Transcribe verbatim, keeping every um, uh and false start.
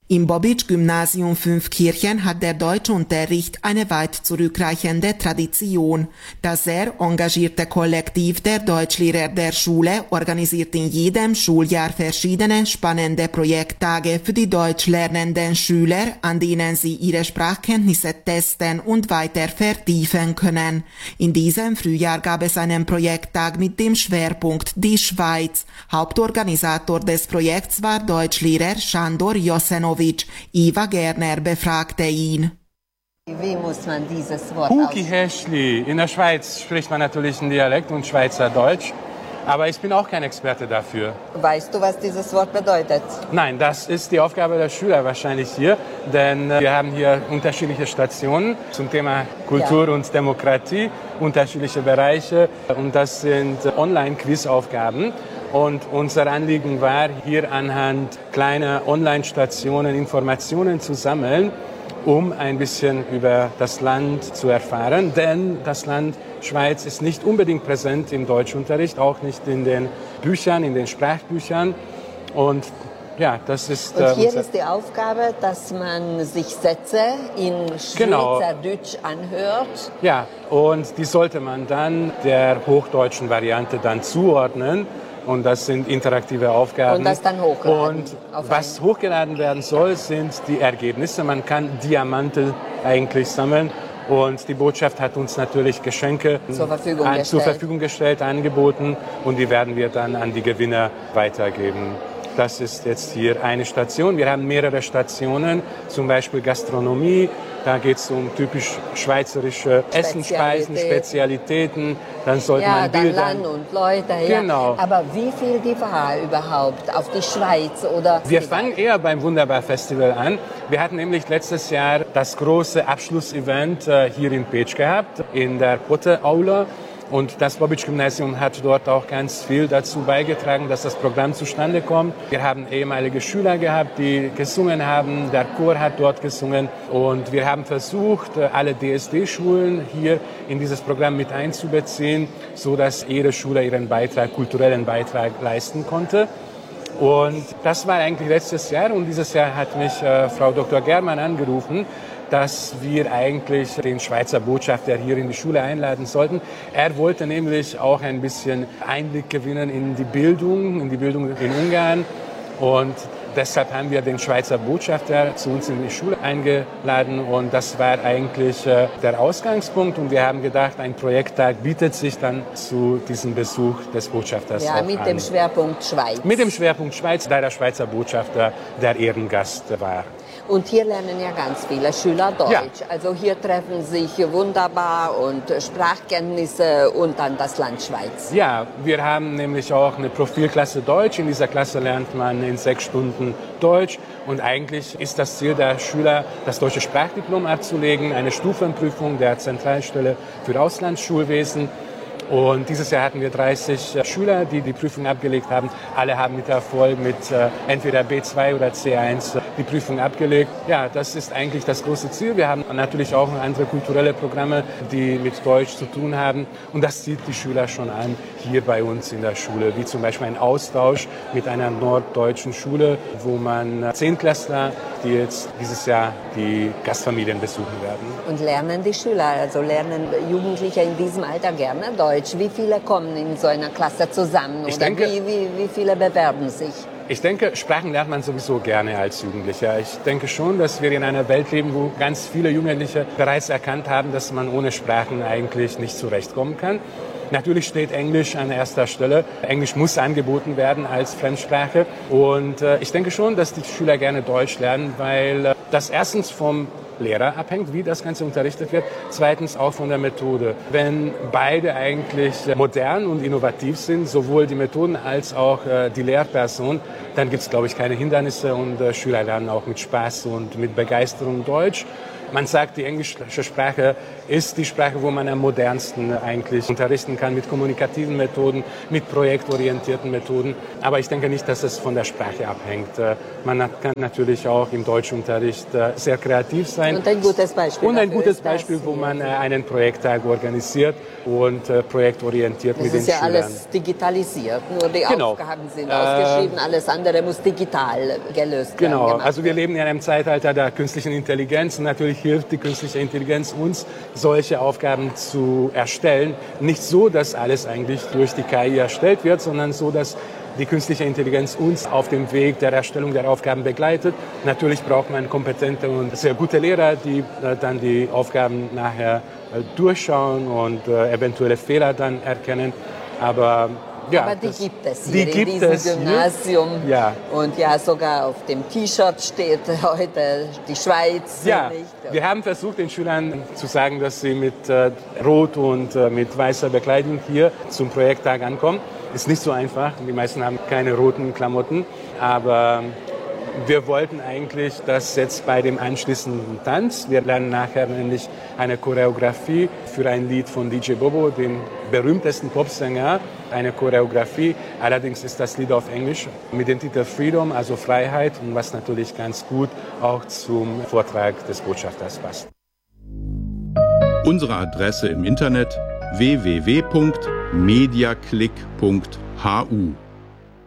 Im Bobic-Gymnasium Fünfkirchen hat der Deutschunterricht eine weit zurückreichende Tradition. Das sehr engagierte Kollektiv der Deutschlehrer der Schule organisiert in jedem Schuljahr verschiedene spannende Projekttage für die deutsch lernenden Schüler, an denen sie ihre Sprachkenntnisse testen und weiter vertiefen können. In diesem Frühjahr gab es einen Projekttag mit dem Schwerpunkt die Schweiz. Hauptorganisator des Projekts war Deutschlehrer Sándor Josenovic. Eva Gerner befragte ihn. Wie muss man dieses Wort Huki Häschli. In der Schweiz spricht man natürlich ein Dialekt und Schweizerdeutsch. Aber ich bin auch kein Experte dafür. Weißt du, was dieses Wort bedeutet? Nein, das ist die Aufgabe der Schüler wahrscheinlich hier. Denn wir haben hier unterschiedliche Stationen zum Thema Kultur ja. und Demokratie, unterschiedliche Bereiche. Und das sind Online-Quiz-Aufgaben. Und unser Anliegen war, hier anhand kleiner Online-Stationen Informationen zu sammeln, um ein bisschen über das Land zu erfahren. Denn das Land Schweiz ist nicht unbedingt präsent im Deutschunterricht, auch nicht in den Büchern, in den Sprachbüchern. Und ja, das ist... Und hier äh, ist die Aufgabe, dass man sich Sätze in genau. Schweizerdeutsch anhört. Ja, und die sollte man dann der hochdeutschen Variante dann zuordnen. Und das sind interaktive Aufgaben. Und das dann hochladen. Und was hochgeladen werden soll, sind die Ergebnisse. Man kann Diamanten eigentlich sammeln. Und die Botschaft hat uns natürlich Geschenke zur Verfügung, an, gestellt. zur Verfügung gestellt, angeboten. Und die werden wir dann an die Gewinner weitergeben. Das ist jetzt hier eine Station. Wir haben mehrere Stationen, zum Beispiel Gastronomie. Da geht es um typisch schweizerische Essensspeisen, Spezialitäten. Dann sollte ja, man Bilder... Ja, dann Land und Leute. Genau. Ja. Aber wie viel Gefahr überhaupt auf die Schweiz? Oder Wir fangen eher beim Wunderbar-Festival an. Wir hatten nämlich letztes Jahr das große Abschlussevent äh, hier in Pécs gehabt, in der Potte-Aula. Und das Bobic-Gymnasium hat dort auch ganz viel dazu beigetragen, dass das Programm zustande kommt. Wir haben ehemalige Schüler gehabt, die gesungen haben. Der Chor hat dort gesungen. Und wir haben versucht, alle D S D-Schulen hier in dieses Programm mit einzubeziehen, sodass jede Schule ihren Beitrag, kulturellen Beitrag leisten konnte. Und das war eigentlich letztes Jahr. Und dieses Jahr hat mich äh, Frau Doktor Germann angerufen, dass wir eigentlich den Schweizer Botschafter hier in die Schule einladen sollten. Er wollte nämlich auch ein bisschen Einblick gewinnen in die Bildung, in die Bildung in Ungarn. Und deshalb haben wir den Schweizer Botschafter zu uns in die Schule eingeladen. Und das war eigentlich äh, der Ausgangspunkt. Und wir haben gedacht, ein Projekttag bietet sich dann zu diesem Besuch des Botschafters ja, auch mit an. dem Schwerpunkt Schweiz. Mit dem Schwerpunkt Schweiz, da der Schweizer Botschafter der Ehrengast war. Und hier lernen ja ganz viele Schüler Deutsch. Ja. Also hier treffen sich wunderbar und Sprachkenntnisse und dann das Land Schweiz. Ja, wir haben nämlich auch eine Profilklasse Deutsch. In dieser Klasse lernt man in sechs Stunden Deutsch. Und eigentlich ist das Ziel der Schüler, das deutsche Sprachdiplom abzulegen, eine Stufenprüfung der Zentralstelle für Auslandsschulwesen. Und dieses Jahr hatten wir dreißig Schüler, die die Prüfung abgelegt haben. Alle haben mit Erfolg mit äh, entweder B zwei oder C eins die Prüfung abgelegt. Ja, das ist eigentlich das große Ziel. Wir haben natürlich auch andere kulturelle Programme, die mit Deutsch zu tun haben. Und das zieht die Schüler schon an, hier bei uns in der Schule. Wie zum Beispiel ein Austausch mit einer norddeutschen Schule, wo man Zehntklässler, die jetzt dieses Jahr die Gastfamilien besuchen werden. Und lernen die Schüler, also lernen Jugendliche in diesem Alter gerne Deutsch? Wie viele kommen in so einer Klasse zusammen? Ich oder denke, wie, wie, wie viele bewerben sich? Ich denke, Sprachen lernt man sowieso gerne als Jugendlicher. Ich denke schon, dass wir in einer Welt leben, wo ganz viele Jugendliche bereits erkannt haben, dass man ohne Sprachen eigentlich nicht zurechtkommen kann. Natürlich steht Englisch an erster Stelle. Englisch muss angeboten werden als Fremdsprache. Und äh, ich denke schon, dass die Schüler gerne Deutsch lernen, weil äh, das erstens vom Lehrer abhängt, wie das Ganze unterrichtet wird. Zweitens auch von der Methode. Wenn beide eigentlich modern und innovativ sind, sowohl die Methoden als auch äh, die Lehrperson, dann gibt es, glaube ich, keine Hindernisse und äh, Schüler lernen auch mit Spaß und mit Begeisterung Deutsch. Man sagt, die englische Sprache ist die Sprache, wo man am modernsten eigentlich unterrichten kann, mit kommunikativen Methoden, mit projektorientierten Methoden. Aber ich denke nicht, dass es von der Sprache abhängt. Man kann natürlich auch im Deutschunterricht sehr kreativ sein. Und ein gutes Beispiel. Und ein gutes Beispiel, wo man einen Projekttag organisiert und projektorientiert mit den Schülern. Das ist ja alles digitalisiert, nur die genau. Aufgaben sind äh, ausgeschrieben, alles andere andere muss digital gelöst werden. Genau, Gemacht. also wir leben in einem Zeitalter der künstlichen Intelligenz und natürlich hilft die künstliche Intelligenz uns, solche Aufgaben zu erstellen. Nicht so, dass alles eigentlich durch die K I erstellt wird, sondern so, dass die künstliche Intelligenz uns auf dem Weg der Erstellung der Aufgaben begleitet. Natürlich braucht man kompetente und sehr gute Lehrer, die äh, dann die Aufgaben nachher äh, durchschauen und äh, eventuelle Fehler dann erkennen. Aber ja, Aber die das, gibt es die hier gibt in diesem es Gymnasium. Hier. Ja. Und ja, sogar auf dem T-Shirt steht heute die Schweiz. Ja, nicht? Wir haben versucht, den Schülern zu sagen, dass sie mit äh, Rot und äh, mit weißer Bekleidung hier zum Projekttag ankommen. Ist nicht so einfach. Die meisten haben keine roten Klamotten. Aber wir wollten eigentlich, dass jetzt bei dem anschließenden Tanz, wir lernen nachher nämlich eine Choreografie für ein Lied von D J Bobo, dem berühmtesten Popsänger, eine Choreografie. Allerdings ist das Lied auf Englisch mit dem Titel Freedom, also Freiheit, und was natürlich ganz gut auch zum Vortrag des Botschafters passt. Unsere Adresse im Internet w w w punkt mediaclick punkt h u